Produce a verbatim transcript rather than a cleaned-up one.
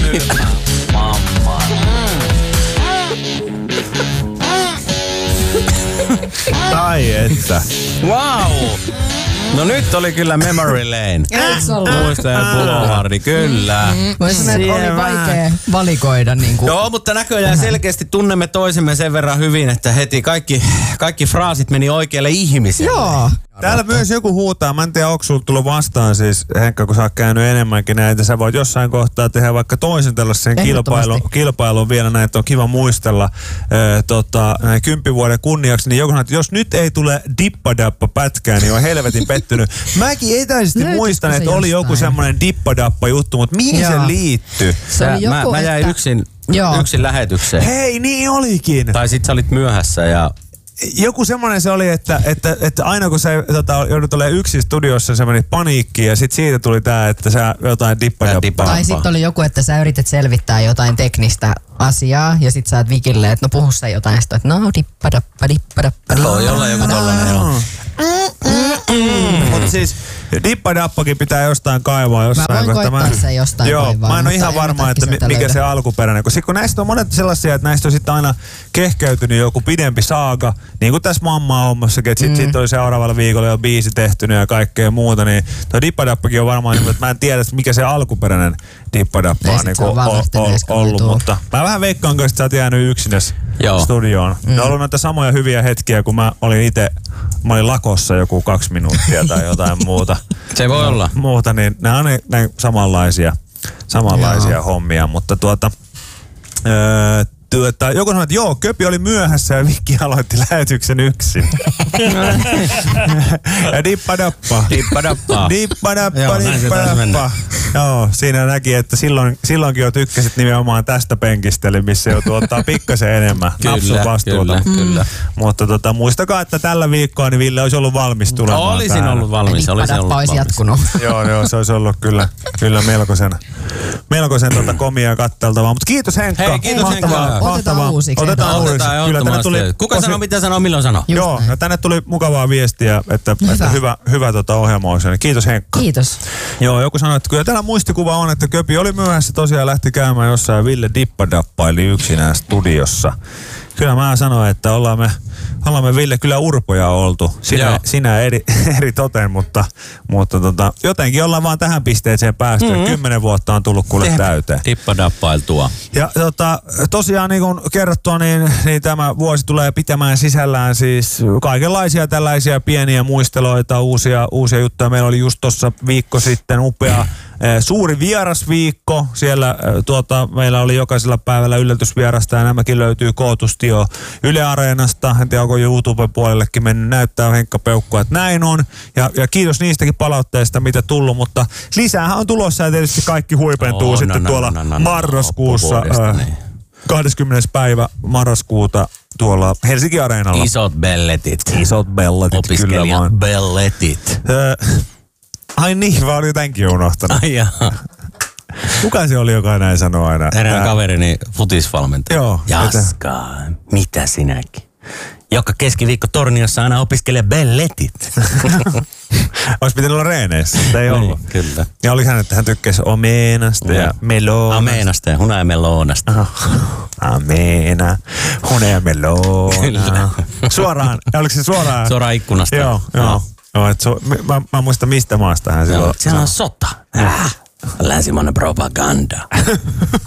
Kyllä, mamma. Ai että. Wow! No nyt oli kyllä memory lane. Eiks ollut? Muistajan pulohardi, kyllä. Voi sanoa, että oli vaikea valikoida. Niin kuin. Joo, mutta näköjään selkeästi tunnemme toisemme sen verran hyvin, että heti kaikki, kaikki fraasit meni oikealle ihmiselle. Joo. Täällä myös joku huutaa, mä en tiedä, onko sulla tullut vastaan siis, Henkka, kun sä oot käynyt enemmänkin näitä, sä voit jossain kohtaa tehdä vaikka toisen tällaisen kilpailun, kilpailun vielä näin, että on kiva muistella ää, tota, näin kymppivuoden kunniaksi, niin joku sanoo, että jos nyt ei tule dippadappa pätkää, niin on helvetin pettynyt. Mäkin etäisesti muistan, että oli joku semmoinen dippadappa juttu, mutta mihin Joo. se liittyy? Se oli joku, mä, mä jäin että... yksin, Joo. yksin lähetykseen. Hei, niin olikin. Tai sit sä olit myöhässä ja... Joku semmoinen se oli, että, että, että aina kun sä tota, joudut olemaan yksin studiossa, se meni paniikki ja sit siitä tuli tää, että sä jotain dippadappaa. Tai sitten oli joku, että sä yrität selvittää jotain teknistä asiaa ja sit sä oot Vikille, että no puhu sä jotain. Ja sit oot, no dippadappa, dippadappa, Joo, jollain joku tollanen, joo. Mutta siis dippadappakin pitää jostain kaivaa jossain. Mä voin koittaa mä... sen jostain Joo, kaivaa. mä en ole ihan varma, että mikä löydä. se alkuperäinen. Kun, sit, kun näistä on monet sellaisia, että näistä on sitten aina kehkeytynyt joku pidempi saaga, niin kuin tässä mamma-hommassakin, että sitten mm. sit oli seuraavalla viikolla jo biisi tehtynyt ja kaikkea muuta, niin tuo dippadappakin on varmaan niin, että mä en tiedä, mikä se alkuperäinen dippadappa on, niin se on o- o- ollut, tuu. mutta mä vähän veikkaan, kun sä oot jäänyt yksinäs Joo. studioon. Mm. Ne on ollut noita samoja hyviä hetkiä, kun mä olin itse, mä olin lakossa joku kaksi minuuttia tai jotain muuta. Se voi olla. Muuta, niin nämä on näin samanlaisia, samanlaisia joo. hommia, mutta tuota... Öö, Tuota, joku sanoi, että joo, Köpi oli myöhässä ja Vikki aloitti lähetyksen yksin. ja dippadappa. Dippadappa. Dippadappa, Joo, näin se taisi mennä. dippadappa. Joo, siinä näki, että silloin, silloinkin jo tykkäsit nimenomaan tästä penkistä, eli missä joutuu ottaa pikkasen enemmän napsun vastuuta. Kyllä, kyllä. Mutta tota, muistakaa, että tällä viikkoa niin Ville olisi ollut valmis tulemaan. Olisin täällä. ollut valmis, olisin ollut olisi valmis. jatkunut. joo, joo, se olisi ollut kyllä, kyllä melkoisen, melkoisen tota komia katteltavaa. Mutta kiitos Henkka. Hei, kiitos Mahtavaa, Henkka. mahtavaa. Otetaan uusiksi. Otetaan uusiksi. Otetaan Kyllä tänne tuli Kuka osi- sanoo, mitä sanoo, milloin sanoo? Just Joo, näin. ja tänne tuli mukavaa viestiä, että hyvä, että hyvä, hyvä tota ohjelma olisi. Kiitos Henkka. Kiitos. Joo, joku sanoi, että kyllä täällä muistikuva on, että Köpi oli myöhässä tosiaan lähti käymään jossain Ville dippadappaili yksinään studiossa. Kyllä mä sanoin, että ollaan me, ollaan me Ville kyllä urpoja oltu. Sinä, sinä eri, eri toteen, mutta, mutta tota, jotenkin ollaan vaan tähän pisteeseen päästy. Mm-hmm. Kymmenen vuotta on tullut kuule täyteen. Dippadappailtua. Ja tota, tosiaan niin kuin kerrottua, niin, niin tämä vuosi tulee pitämään sisällään siis kaikenlaisia tällaisia pieniä muisteloita, uusia, uusia juttuja. Meillä oli just tuossa viikko sitten upea eh, suuri vierasviikko. Siellä eh, tuota, meillä oli jokaisella päivällä yllätysvierasta ja nämäkin löytyy kootusti jo Yle Areenasta. En tiedä, onko YouTube-puolellekin mennyt näyttää Henkka Peukkua, että näin on. Ja, ja kiitos niistäkin palautteista, mitä tullut, mutta lisäähän on tulossa ja tietysti kaikki huipentuu Oh, sitten no, no, tuolla no, no, no, marraskuussa. loppuvuodesta, äh, niin. kahdeskymmenes päivä marraskuuta tuolla Helsinki Areenalla. Isot belletit. Isot belletit, kyllä Opiskelija vaan. belletit. Öö, ai niin, mä olin tämänkin unohtanut. Ai jaha. Kuka se oli, joka näin sanoi aina? Erään Ää, kaverini futisvalmentaja. Joo, Jaska, mitä sinäkin? Joka keskiviikko Torniossa aina opiskelee belletit. Olisi pitänyt olla reeneissä, mutta ei ollut. Niin, kyllä. Ja oli hän, että hän tykkäsi omenasta ja, ja meloonasta. Ameenasta ja huna ja meloonasta. Amena, hune ja meloona. Kyllä. Suoraan, oliko se suoraan? Suoraan ikkunasta. Joo, joo. joo et su, mä, mä muistan mistä maasta hän silloin. Siellä on sota. Äh. Länsimainen propaganda.